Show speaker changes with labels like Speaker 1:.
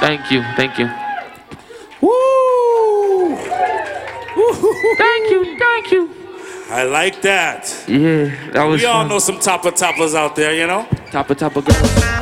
Speaker 1: Thank you. Thank you.
Speaker 2: Woo!
Speaker 1: Thank you. Thank you.
Speaker 2: I like that.
Speaker 1: Yeah, that was
Speaker 2: We all
Speaker 1: fun.
Speaker 2: know some toppers out there, you know?
Speaker 1: Topper girls.